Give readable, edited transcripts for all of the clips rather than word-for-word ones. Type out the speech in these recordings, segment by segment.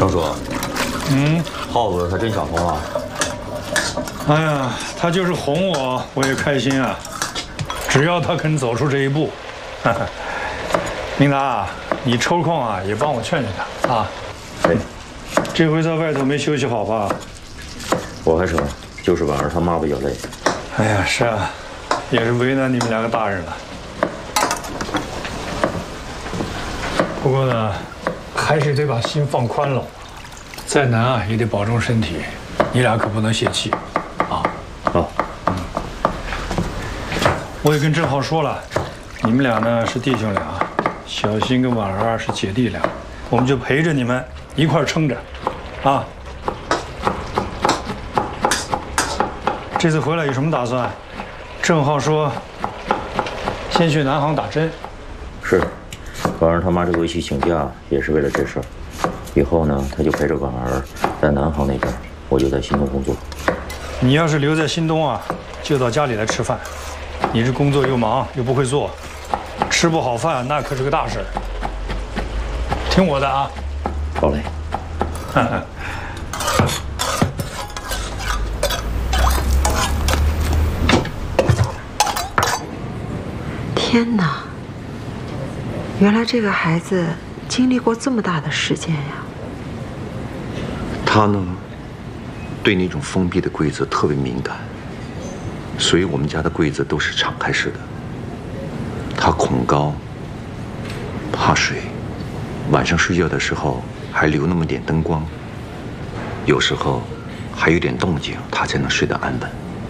郑叔，耗子他真想通了。 哎呀，他就是哄我，我也开心啊。只要他肯走出这一步，明达，你抽空啊也帮我劝劝他啊。 对， 这回在外头没休息好吧？ 我还成，就是婉儿他妈比较累。 哎呀，是啊，也是为难你们两个大人了。不过呢，还是得把心放宽了。再难啊，也得保重身体。你俩可不能泄气，啊。 好。 我也跟郑浩说了，你们俩呢是弟兄俩，小新跟婉儿是姐弟俩，我们就陪着你们一块撑着，啊。这次回来有什么打算？郑浩说，先去南航打针。 是，婉儿他妈这回去请假也是为了这事儿。以后呢，他就陪着婉儿在南航那边，我就在新东工作。 你要是留在新东啊，就到家里来吃饭。你这工作又忙又不会做，吃不好饭那可是个大事儿。听我的啊。 好嘞。 天哪！原来这个孩子经历过这么大的事件呀。 他呢，对那种封闭的柜子特别敏感，所以我们家的柜子都是敞开式的。他恐高，怕水，晚上睡觉的时候还留那么点灯光，有时候还有点动静，他才能睡得安稳。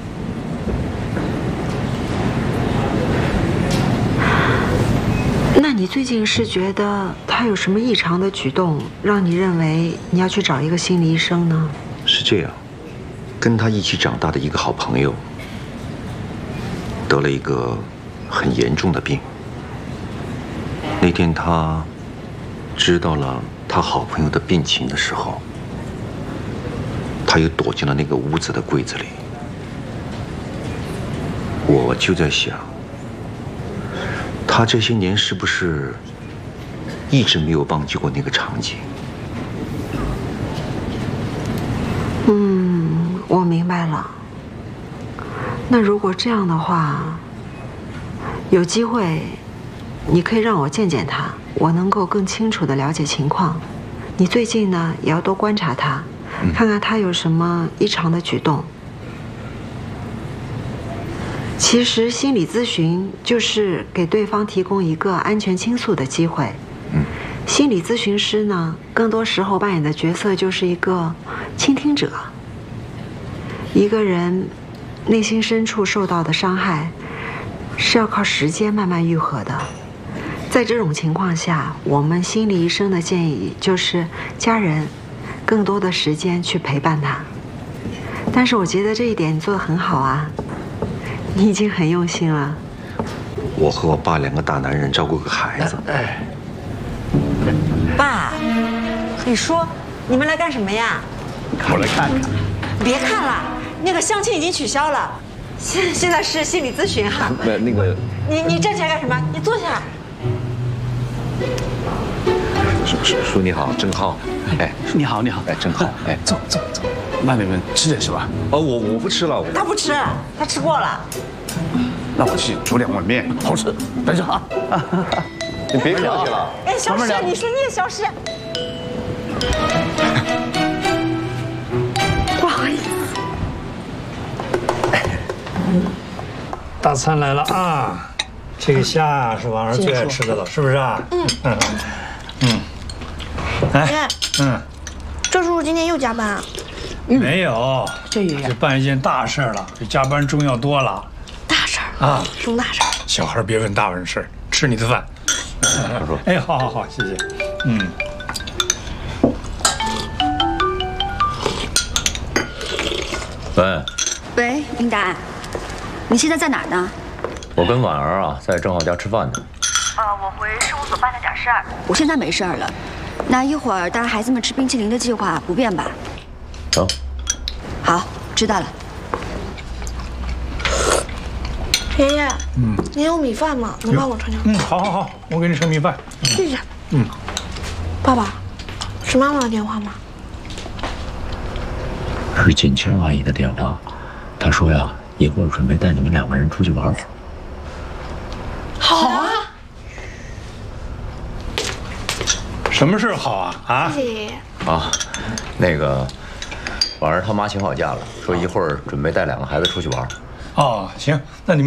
那你最近是觉得他有什么异常的举动，让你认为你要去找一个心理医生呢？ 是这样，跟他一起长大的一个好朋友得了一个很严重的病。那天他知道了他好朋友的病情的时候，他又躲进了那个屋子的柜子里。我就在想，他这些年是不是一直没有忘记过那个场景？ 我明白了。那如果这样的话，有机会，你可以让我见见他，我能够更清楚地了解情况。你最近呢，也要多观察他，看看他有什么异常的举动。其实心理咨询就是给对方提供一个安全倾诉的机会。心理咨询师呢，更多时候扮演的角色就是一个倾听者。一个人内心深处受到的伤害，是要靠时间慢慢愈合的。在这种情况下，我们心理医生的建议就是家人更多的时间去陪伴他。但是我觉得这一点你做得很好啊，你已经很用心了。 我和我爸两个大男人照顾个孩子。 爸，你说你们来干什么呀？ 我来看看。 别看了，那个相亲已经取消了，现在是心理咨询哈。 那个， 你站起来干什么？你坐下。 叔你好，郑浩。哎， 你好，你好。 哎，郑浩。哎， 走。外面吃点是吧？ 哦，我不吃了。 他不吃，他吃过了。 那我去煮2碗面，好吃。等一下啊。 你别客气了。 哎，消失！你说你也消失。不好意思。 大餐来了啊！这个虾啊是婉儿最爱吃的了，是不是啊？来， 郑叔叔今天又加班啊？ 没有，这办一件大事了，比加班重要多了。 大事儿啊， 什么大事儿？ 小孩别问大人事，吃你的饭。哎，好，谢谢。 喂，明达，你现在在哪儿呢？ 我跟婉儿啊在郑浩家吃饭呢。 我回事务所办了点事儿。我现在没事儿了，那一会儿带孩子们吃冰淇淋的计划不变吧？ 行。 好，知道了。 爷爷，你有米饭吗？能帮我盛点？ 好，我给你盛米饭。 谢谢。爸爸， 是妈妈的电话吗？ 是锦清阿姨的电话，她说呀，一会儿准备带你们2个人出去玩。 好啊！ 什么事好啊？啊？ 谢谢爷爷。 啊，那个，婉儿他妈请好假了，说一会儿准备带2个孩子出去玩。 哦，行，那你们。